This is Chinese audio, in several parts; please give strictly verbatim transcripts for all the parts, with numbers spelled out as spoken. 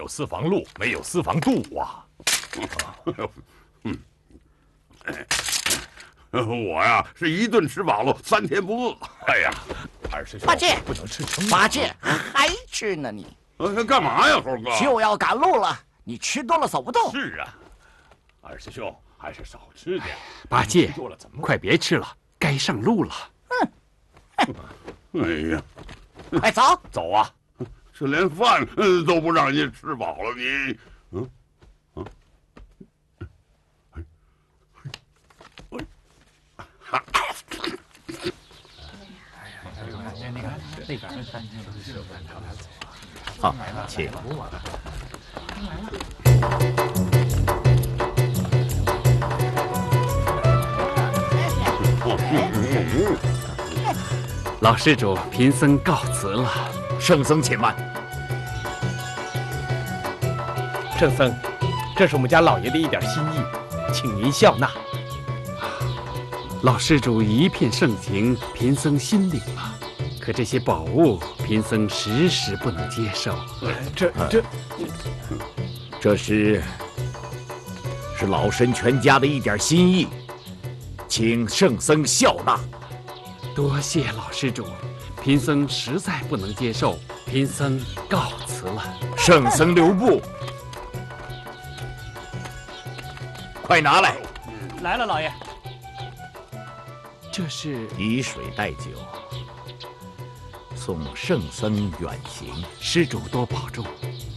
有私房路，没有私房度啊。 嗯，我呀是一顿吃饱了，三天不饿。 哎呀，二师兄， 八戒不能吃撑。 八戒还吃呢你？ 呃，干嘛呀，猴哥？ 就要赶路了，你吃多了走不动。 是啊，二师兄还是少吃点。 八戒， 多了怎么？ 快别吃了，该上路了。 嗯， 哎呀， 快走走啊！ 这连饭都不让人家吃饱了，你，嗯，嗯，哎，哎，哈。 你看那边， 好，请。 老施主，贫僧告辞了。 圣僧且慢。 圣僧，这是我们家老爷的一点心意，请您笑纳。 老施主一片盛情，贫僧心领了。可这些宝物，贫僧时时不能接受。 这这这是是老身全家的一点心意，请圣僧笑纳。 多谢老施主，贫僧实在不能接受，贫僧告辞了。 圣僧留步，快拿来！ 来了，老爷。 这是以水代酒，送圣僧远行。 施主多保重。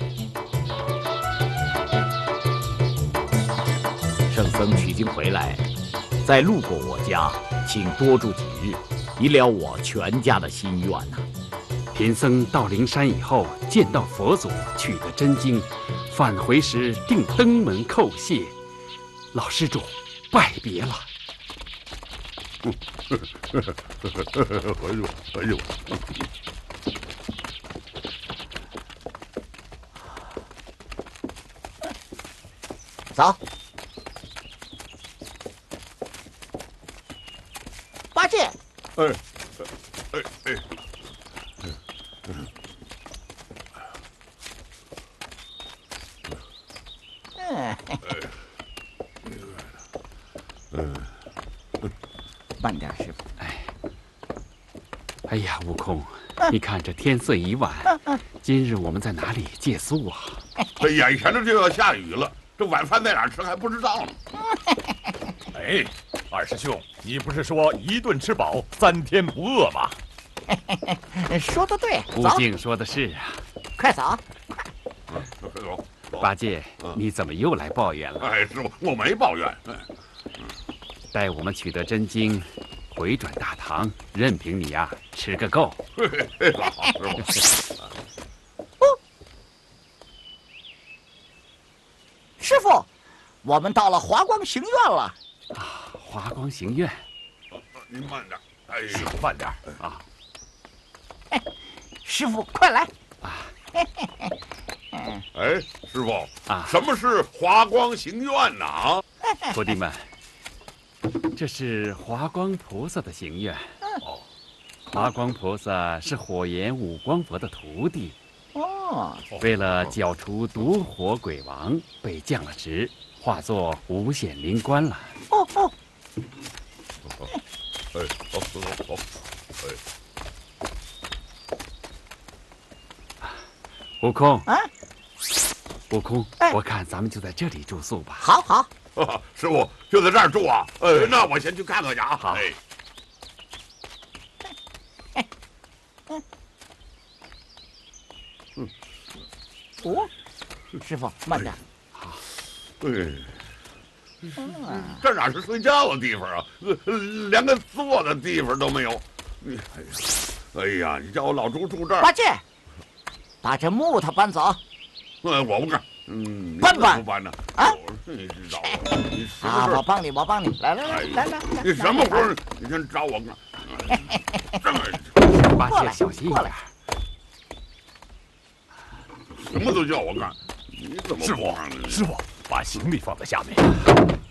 圣僧取经回来，再路过我家，请多住几日，以了我全家的心愿呐、啊。 贫僧到灵山以后，见到佛祖，取得真经，返回时定登门叩谢。老施主，拜别了。 哎呦哎呦！ 走。八戒。 哎哎哎！ 嗯。嗯。慢点，师傅。 哎，哎呀，悟空，你看这天色已晚，今日我们在哪里借宿啊？ 眼前着就要下雨了，这晚饭在哪儿吃还不知道呢。 哎，二师兄，你不是说一顿吃饱，三天不饿吗？ 说的对， 悟净说的是啊。 快走！ 走。 八戒，你怎么又来抱怨了？ 哎，师傅，我没抱怨。 待我们取得真经，回转大唐，任凭你呀吃个够。 老师傅。 师傅，我们到了华光行院了。 啊，华光行院。 您慢点，哎， 师傅慢点啊。 哎，师傅快来。 啊。 哎，师傅啊， 什么是华光行院呢？啊， 徒弟们。这是华光菩萨的行院。 哦， 华光菩萨是火焰五光佛的徒弟。 哦， 为了剿除毒火鬼王，被降了职，化作五显灵官了。 哦哦。 哎，好，好，好， 哎。悟空啊， 悟空， 哎， 我看咱们就在这里住宿吧。 好好。 啊，师傅就在这儿住啊？呃，那我先去看看去啊。 好。 哎。 嗯。哦，师傅慢点。 好。 对。这哪是睡觉的地方啊？连个坐的地方都没有。你，哎呀，你叫我老朱住这儿。 八戒，把这木头搬走。 哎，我不干。嗯， 搬搬不搬呢？ 啊， 你知道你啊，我帮你，我帮你，来来来来来， 你什么活？你先找我干。这么， 八戒小心一点。 什么都叫我干，你怎么？ 师傅，师傅，把行李放在下面。